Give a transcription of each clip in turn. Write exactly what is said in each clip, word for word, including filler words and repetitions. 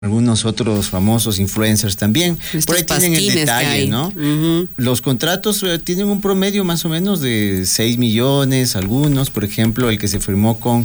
algunos otros famosos influencers también. Estos por ahí tienen el detalle, ¿no? Uh-huh. Los contratos eh, tienen un promedio más o menos de seis millones, algunos, por ejemplo, el que se firmó con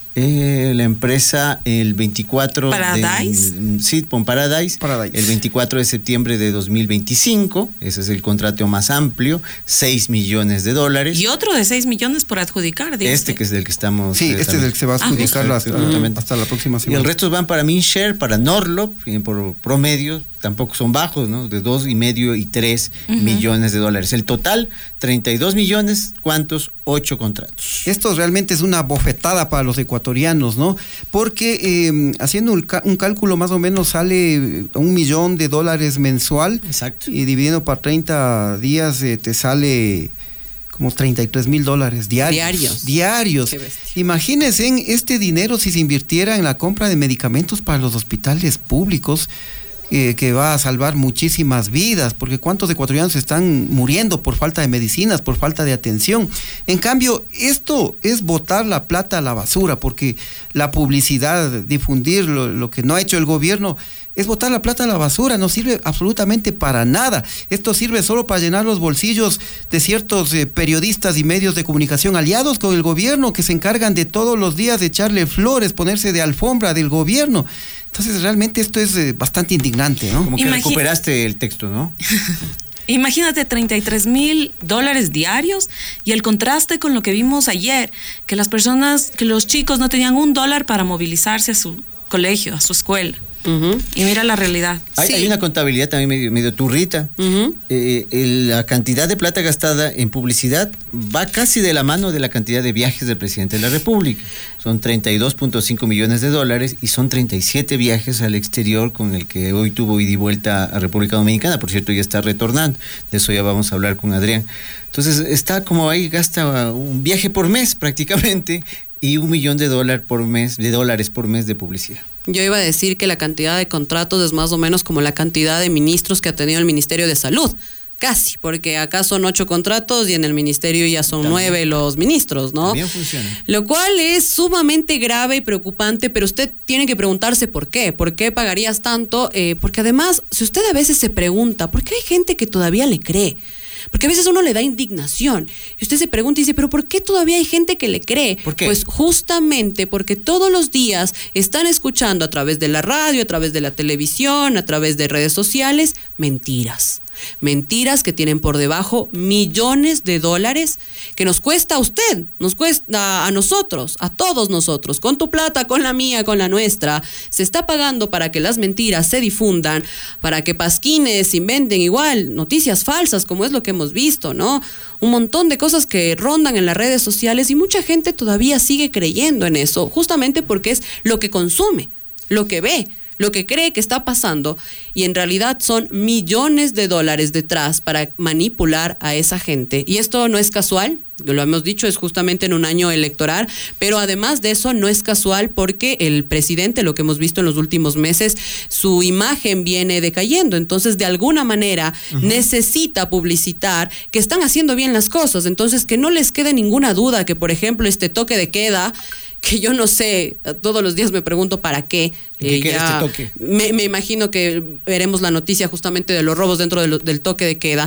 eh, la empresa el veinticuatro Paradise. De, sí, con Paradise, Paradise, el veinticuatro de septiembre de dos mil veinticinco, ese es el contrato más amplio, seis millones de dólares. Y otro de seis millones por adjudicar, dice. Este que es del que estamos... Sí, eh, este también. es el que se va a adjudicar ah, hasta, hasta la próxima semana. Y el resto van para Minshare, para Norlop, por promedio, tampoco son bajos, ¿no? De dos y medio y tres uh-huh. millones de dólares. El total, treinta y dos millones, ¿cuántos? Ocho contratos. Esto realmente es una bofetada para los ecuatorianos, ¿no? Porque eh, haciendo un, un cálculo más o menos sale un millón de dólares mensual. Exacto. Y dividiendo para treinta días eh, te sale como treinta y tres mil dólares diarios. Diarios. Diarios. Imagínense en este dinero si se invirtiera en la compra de medicamentos para los hospitales públicos, eh, que va a salvar muchísimas vidas, porque cuántos ecuatorianos están muriendo por falta de medicinas, por falta de atención. En cambio, esto es botar la plata a la basura, porque la publicidad, difundir lo, lo que no ha hecho el gobierno, es botar la plata a la basura, no sirve absolutamente para nada. Esto sirve solo para llenar los bolsillos de ciertos eh, periodistas y medios de comunicación aliados con el gobierno, que se encargan de todos los días de echarle flores, ponerse de alfombra del gobierno. Entonces realmente esto es eh, bastante indignante, ¿no? Como que Imagi- recuperaste el texto, ¿no? Imagínate treinta y tres mil dólares diarios y el contraste con lo que vimos ayer, que las personas, que los chicos no tenían un dólar para movilizarse a su colegio, a su escuela. Uh-huh. Y mira la realidad. Hay, sí. hay una contabilidad también medio, medio turrita. Uh-huh. Eh, el, la cantidad de plata gastada en publicidad va casi de la mano de la cantidad de viajes del presidente de la República. Son treinta y dos punto cinco millones de dólares y son treinta y siete viajes al exterior con el que hoy tuvo ida y vuelta a República Dominicana. Por cierto, ya está retornando. De eso ya vamos a hablar con Adrián. Entonces está como ahí, gasta un viaje por mes prácticamente y un millón de dólares por mes, de dólares por mes de publicidad. Yo iba a decir que la cantidad de contratos es más o menos como la cantidad de ministros que ha tenido el Ministerio de Salud. Casi, porque acá son ocho contratos y en el ministerio ya son También. nueve los ministros, ¿no? Bien funciona. Lo cual es sumamente grave y preocupante, pero usted tiene que preguntarse por qué. ¿Por qué pagarías tanto? Eh, porque además, si usted a veces se pregunta, ¿por qué hay gente que todavía le cree? Porque a veces uno le da indignación y usted se pregunta y dice, ¿pero por qué todavía hay gente que le cree? ¿Por qué? Pues justamente porque todos los días están escuchando a través de la radio, a través de la televisión, a través de redes sociales, mentiras. Mentiras que tienen por debajo millones de dólares que nos cuesta a usted, nos cuesta a nosotros, a todos nosotros, con tu plata, con la mía, con la nuestra. Se está pagando para que las mentiras se difundan, para que pasquines inventen igual noticias falsas, como es lo que hemos visto, ¿no? Un montón de cosas que rondan en las redes sociales y mucha gente todavía sigue creyendo en eso, justamente porque es lo que consume, lo que ve, lo que cree que está pasando, y en realidad son millones de dólares detrás para manipular a esa gente. Y esto no es casual, lo hemos dicho, es justamente en un año electoral, pero además de eso no es casual porque el presidente, lo que hemos visto en los últimos meses, su imagen viene decayendo. Entonces, de alguna manera, uh-huh. necesita publicitar que están haciendo bien las cosas. Entonces, que no les quede ninguna duda que, por ejemplo, este toque de queda, que yo no sé, todos los días me pregunto para qué. ¿Qué eh, quiere ya este toque? Me, me imagino que veremos la noticia justamente de los robos dentro de lo, del toque de queda.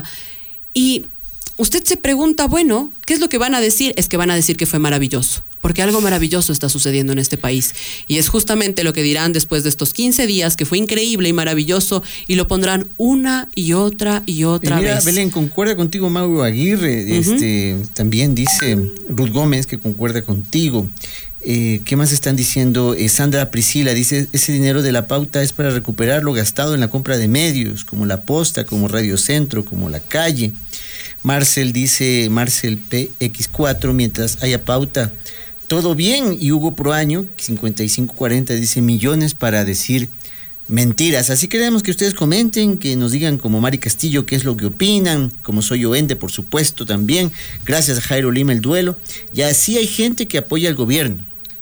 Y usted se pregunta, bueno, ¿qué es lo que van a decir? Es que van a decir que fue maravilloso, porque algo maravilloso está sucediendo en este país. Y es justamente lo que dirán después de estos quince días, que fue increíble y maravilloso, y lo pondrán una y otra y otra eh, mira, vez. Belén, concuerda contigo Mauro Aguirre, uh-huh. este, también dice Ruth Gómez que concuerda contigo. Eh, ¿Qué más están diciendo? Eh, Sandra Priscila dice, ese dinero de la pauta es para recuperar lo gastado en la compra de medios, como La Posta, como Radio Centro, como La Calle. Marcel dice, Marcel P X cuatro, mientras haya pauta, todo bien. Y Hugo Proaño, cincuenta y cinco cuarenta, dice, millones para decir mentiras. Así queremos que ustedes comenten, que nos digan como Mari Castillo qué es lo que opinan, como Soy Oende, por supuesto, también. Gracias a Jairo Lima el duelo. Y así hay gente que apoya al gobierno.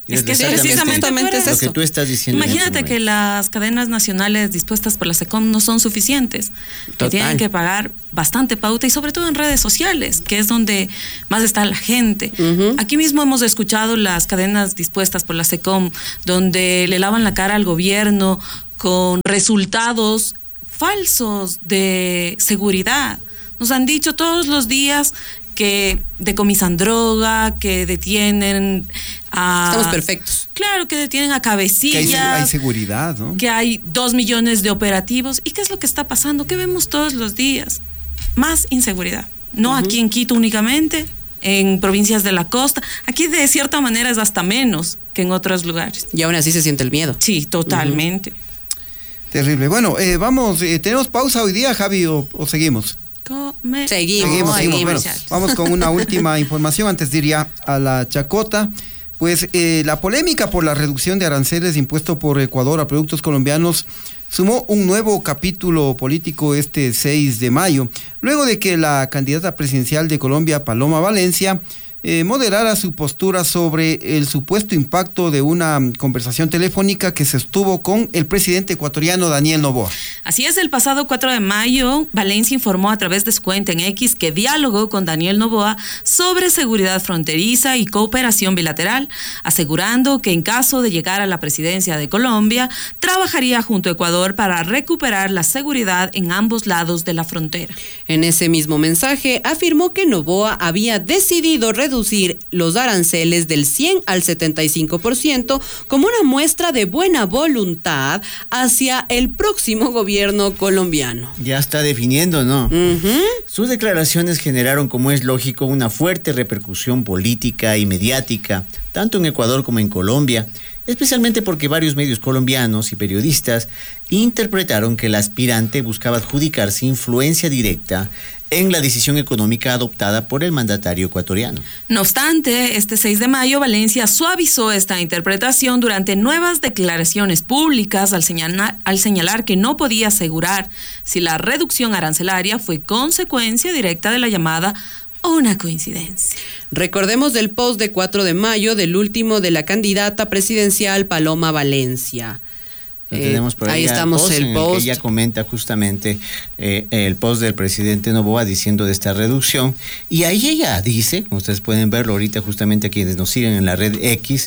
Es que exactamente precisamente es lo eso. que tú estás diciendo. en este Imagínate que momento. las cadenas nacionales dispuestas por la SECOM no son suficientes, que Total. tienen que pagar bastante pauta y sobre todo en redes sociales, que es donde más está la gente. Ujú. Aquí mismo hemos escuchado las cadenas dispuestas por la SECOM, donde le lavan la cara al gobierno con resultados falsos de seguridad. Nos han dicho todos los días que decomisan droga, que detienen a... Estamos perfectos. Claro, que detienen a Que hay, cabecillas, hay seguridad, ¿no? que hay dos millones de operativos. ¿Y qué es lo que está pasando? ¿Qué vemos todos los días? Más inseguridad. No aquí en Quito únicamente, en provincias de la costa. Aquí de cierta manera es hasta menos que en otros lugares. Y aún así se siente el miedo. Sí, totalmente. Terrible. Bueno, eh, vamos, eh, ¿tenemos pausa hoy día, Javi, o, o seguimos? Come- Seguimos, Seguimos, Ay, seguimos. Bueno, comerciales. vamos con una última información antes de ir ya a la chacota. Pues eh, la polémica por la reducción de aranceles impuesto por Ecuador a productos colombianos sumó un nuevo capítulo político este seis de mayo, luego de que la candidata presidencial de Colombia, Paloma Valencia, eh, moderara su postura sobre el supuesto impacto de una conversación telefónica que se estuvo con el presidente ecuatoriano Daniel Noboa. Así es, el pasado cuatro de mayo, Valencia informó a través de su cuenta en X que dialogó con Daniel Noboa sobre seguridad fronteriza y cooperación bilateral, asegurando que en caso de llegar a la presidencia de Colombia, trabajaría junto a Ecuador para recuperar la seguridad en ambos lados de la frontera. En ese mismo mensaje afirmó que Noboa había decidido reducir los aranceles del cien al setenta y cinco por ciento como una muestra de buena voluntad hacia el próximo gobierno colombiano. Ya está definiendo, ¿no? Ujú. Sus declaraciones generaron, como es lógico, una fuerte repercusión política y mediática, tanto en Ecuador como en Colombia, especialmente porque varios medios colombianos y periodistas interpretaron que el aspirante buscaba adjudicarse influencia directa en la decisión económica adoptada por el mandatario ecuatoriano. No obstante, este seis de mayo, Valencia suavizó esta interpretación durante nuevas declaraciones públicas al señalar, al señalar que no podía asegurar si la reducción arancelaria fue consecuencia directa de la llamada o una coincidencia. Recordemos del post de cuatro de mayo del último de la candidata presidencial Paloma Valencia. Lo Eh, tenemos por ahí ahí estamos post el en post. que ella comenta justamente eh, el post del presidente Noboa diciendo de esta reducción, y ahí ella dice, como ustedes pueden verlo ahorita justamente a quienes nos siguen en la red X,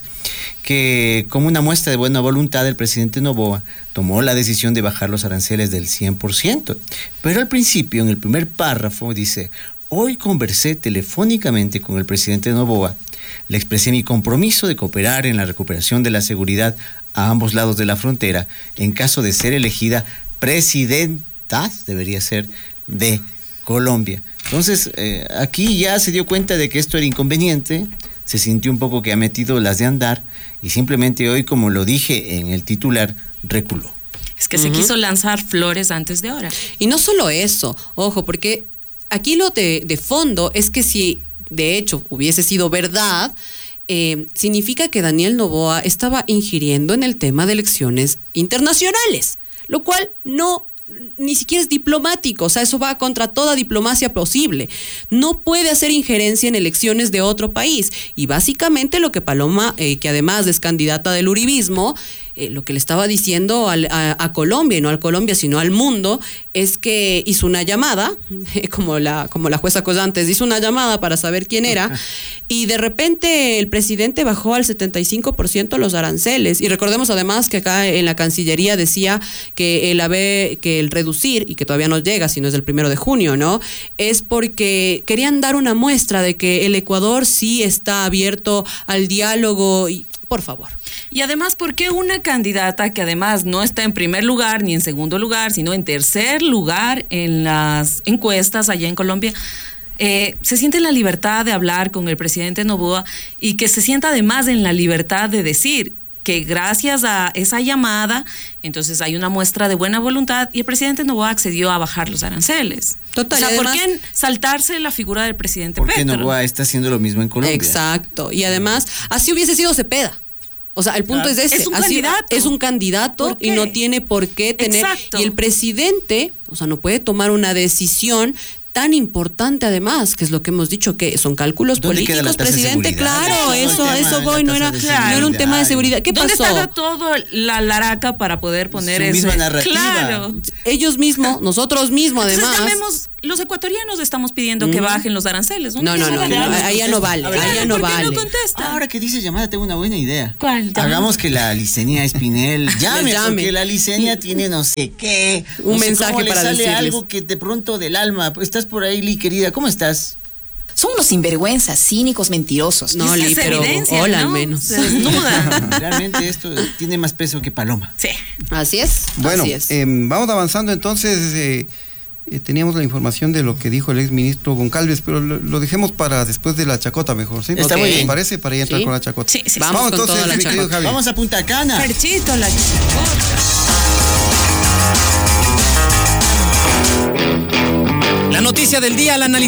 que como una muestra de buena voluntad el presidente Noboa tomó la decisión de bajar los aranceles del cien por ciento, pero al principio en el primer párrafo dice: hoy conversé telefónicamente con el presidente Noboa, le expresé mi compromiso de cooperar en la recuperación de la seguridad a ambos lados de la frontera en caso de ser elegida presidenta, debería ser, de Colombia. Entonces, eh, aquí ya se dio cuenta de que esto era inconveniente, se sintió un poco que ha metido las de andar y simplemente hoy, como lo dije en el titular, reculó. Es que se quiso lanzar flores antes de hora. Y no solo eso, ojo, porque aquí lo de, de fondo es que si de hecho hubiese sido verdad, eh, significa que Daniel Noboa estaba ingiriendo en el tema de elecciones internacionales, lo cual no ni siquiera es diplomático, o sea, eso va contra toda diplomacia posible. No puede hacer injerencia en elecciones de otro país. Y básicamente lo que Paloma, eh, que además es candidata del uribismo, eh, lo que le estaba diciendo al, a, a Colombia, y no al Colombia, sino al mundo, es que hizo una llamada, eh, como la como la jueza Collantes, hizo una llamada para saber quién era, y de repente el presidente bajó al setenta y cinco por ciento los aranceles. Y recordemos además que acá en la Cancillería decía que el haber, que el reducir, y que todavía no llega, sino es el primero de junio, ¿no? Es porque querían dar una muestra de que el Ecuador sí está abierto al diálogo y, por favor. Y además, ¿por qué una candidata que además no está en primer lugar ni en segundo lugar, sino en tercer lugar en las encuestas allá en Colombia, eh, se siente en la libertad de hablar con el presidente Noboa y que se sienta además en la libertad de decir que gracias a esa llamada, entonces hay una muestra de buena voluntad y el presidente Noboa accedió a bajar los aranceles? Total, o sea, además, ¿por qué saltarse la figura del presidente Porque Petro? Noboa está haciendo lo mismo en Colombia. Exacto. Y además, así hubiese sido Cepeda. O sea, el punto Claro. es ese. Es un Así- candidato. Es un candidato ¿Por qué? y no tiene por qué tener. Exacto. Y el presidente, o sea, no puede tomar una decisión tan importante además, que es lo que hemos dicho, que son cálculos ¿Dónde queda la políticos, tasa de presidente, seguridad? claro, Todo el eso, tema eso de voy, la no era, tasa de no era un tema de seguridad. ¿Qué ¿Dónde pasó? estaba todo la laraca para poder poner Su eso? misma narrativa. Claro. Ellos mismos, nosotros mismos Entonces además. llamemos, los ecuatorianos estamos pidiendo que bajen los aranceles. No, no, no, Eso no, vale. ahí ya no vale, A ver, ahí ya no ¿Por qué vale. no contesta? Ahora que dices llamada, tengo una buena idea. ¿Cuál? Llama. Hagamos que la Licenia Espinel llame, llame. porque la Licenia tiene no sé qué. Un no sé mensaje cómo le para sale decirles. algo que de pronto del alma. Estás por ahí, Li, querida. ¿Cómo estás? Son unos sinvergüenzas, cínicos, mentirosos. No, Es que Li, se pero evidencia, hola ¿no? al menos. Se desnuda. Realmente esto tiene más peso que paloma. Sí. Así es. Bueno, así es. eh, vamos avanzando entonces. eh, eh, teníamos la información de lo que dijo el exministro Goncalves, pero lo, lo dejemos para después de la chacota mejor, ¿sí? Está Ok. muy bien. ¿Me parece? Para ya entrar Sí. con la chacota. Sí, sí, sí. Vamos con entonces, toda la mi querido chacota. Javi. Vamos a Punta Cana. Perchito, la chacota. La noticia del día la analizamos.